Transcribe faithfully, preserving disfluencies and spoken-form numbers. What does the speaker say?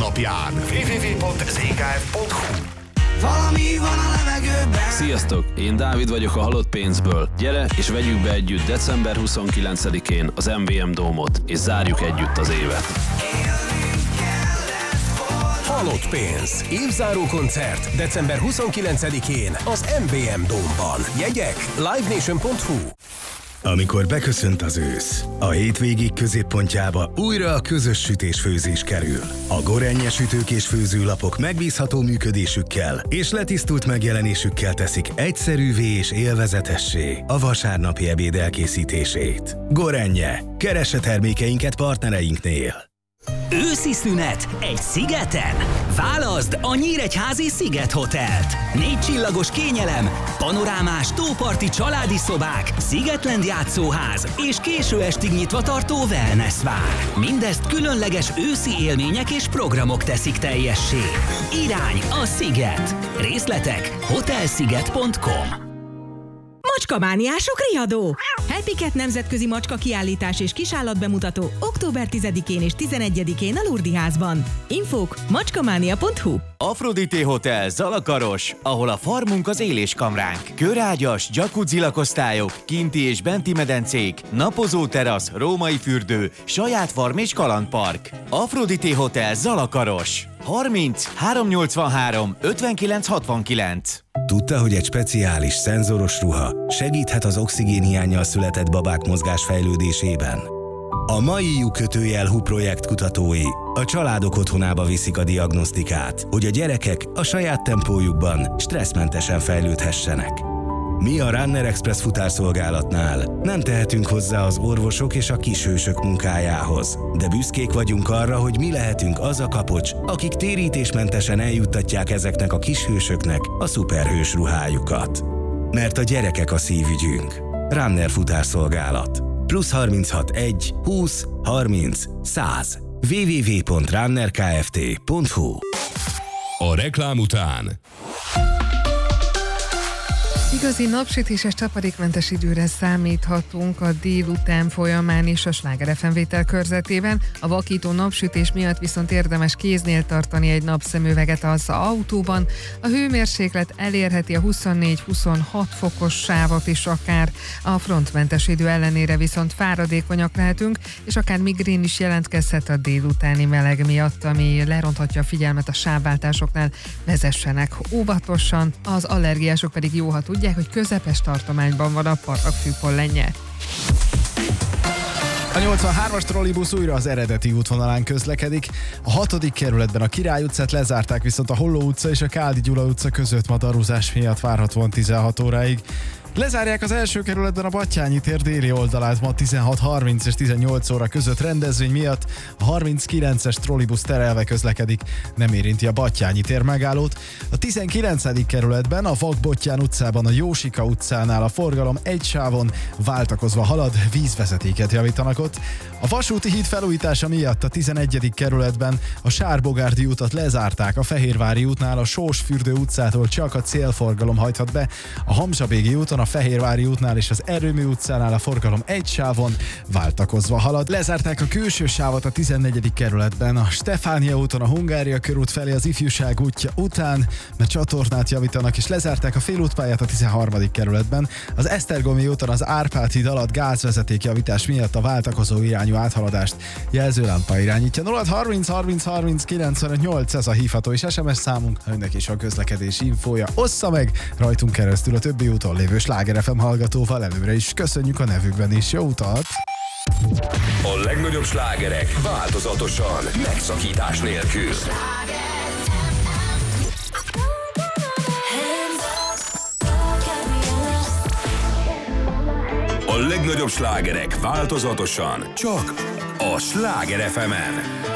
honlapján double-u double-u double-u pont zé ká ef pont hú. Valami van a levegőben. Sziasztok, én Dávid vagyok a Halott Pénzből. Gyere és vegyük be együtt december huszonkilencedikén az em vé em Dómot, és zárjuk együtt az évet. Halott pénz. Évzáró koncert december huszonkilencedikén az em vé em Dómban. Jegyek live nation pont hú. Amikor beköszönt az ősz, a hétvégék középpontjába újra a közös sütés-főzés kerül. A Gorenje sütők és főzőlapok megbízható működésükkel és letisztult megjelenésükkel teszik egyszerűvé és élvezetessé a vasárnapi ebéd elkészítését. Gorenje. Keresse termékeinket partnereinknél. Őszi szünet egy szigeten? Válaszd a Nyíregyházi Sziget Hotelt. Négy csillagos kényelem, panorámás tóparti családi szobák, Szigetland játszóház és késő estig nyitva tartó wellness vár. Mindezt különleges őszi élmények és programok teszik teljessé. Irány a Sziget. Részletek hotelsziget pont com. Macskamániások riadó! Happy Cat nemzetközi macska kiállítás és kisállatbemutató október tizedikén és tizenegyedikén a Lurdi házban. Infók macskamánia pont hú. Aphrodite Hotel Zalakaros, ahol a farmunk az éléskamránk. Körágyas, jacuzzi lakosztályok, kinti és benti medencék, napozó terasz, római fürdő, saját farm és kalandpark. Aphrodite Hotel Zalakaros. harminc háromszáznyolcvanhárom ötvenkilenc hatvankilenc. Tudta, hogy egy speciális, szenzoros ruha segíthet az oxigénhiánnyal született babák mozgásfejlődésében? A mai lyukkötőjel hú projekt kutatói a családok otthonába viszik a diagnosztikát, hogy a gyerekek a saját tempójukban stresszmentesen fejlődhessenek. Mi a Runner Express futárszolgálatnál nem tehetünk hozzá az orvosok és a kishősök munkájához, de büszkék vagyunk arra, hogy mi lehetünk az a kapocs, akik térítésmentesen eljuttatják ezeknek a kishősöknek a szuperhős ruhájukat. Mert a gyerekek a szívügyünk. Runner futárszolgálat. Plusz harminchat egy húsz harminc száz. double-u double-u double-u pont runner kft pont hú. A reklám után igazi napsütéses csapadékmentes időre számíthatunk a délután folyamán is a Sláger ef em vétel körzetében. A vakító napsütés miatt viszont érdemes kéznél tartani egy napszemüveget az autóban. A hőmérséklet elérheti a huszonnégy-huszonhat fokos sávot is akár. A frontmentes idő ellenére viszont fáradékonyak lehetünk, és akár migrén is jelentkezhet a délutáni meleg miatt, ami leronthatja a figyelmet a sávváltásoknál. Vezessenek óvatosan, az allergiások pedig jó, ha tudják, hogy közepes tartományban van a paragfűpollenje. A nyolcvanhármas trollibusz újra az eredeti útvonalán közlekedik. A hatodik kerületben a Király utcát lezárták, viszont a Holló utca és a Káldi Gyula utca között ma darúzás miatt várhatóan tizenhat óráig. Lezárják az első kerületben a Batthyány tér déli oldalát ma tizenhat harminc és tizennyolc óra között rendezvény miatt. A harminckilences trollibusz terelve közlekedik, nem érinti a Batthyány tér megállót. A tizenkilencedik kerületben a Vakbottyán utcában a Jósika utcánál a forgalom egy sávon váltakozva halad, vízvezetéket javítanak ott. A vasúti híd felújítása miatt a tizenegyedik kerületben a Sárbogárdi utat lezárták, a Fehérvári útnál a Sósfürdő utcától csak a célforgalom hajthat be, a Hamzsabégi úton, a Fehérvári útnál és az Erőmű utcánál a forgalom egy sávon váltakozva halad. Lezárták a külső sávot a tizennegyedik kerületben, a Stefánia úton a Hungária körút felé az Ifjúság útja után, mert csatornát javítanak, és lezárták a félútpályát a tizenharmadik kerületben. Az Esztergomi úton az Árpád híd alatt gázvezeték javítás miatt a váltakozó irányú áthaladást jelzőlámpa irányítja. nulla harminc harminc harminc kilencvenöt nyolc ez a hívható és es em es számunk, ha önnek is a közlekedés infója. Ossza meg rajtunk keresztül a többi úton lévő Sláger ef em hallgatóval. Előre is köszönjük a nevükben is. Jó utat! A legnagyobb slágerek változatosan, megszakítás nélkül. A legnagyobb slágerek változatosan, csak a Sláger ef emen.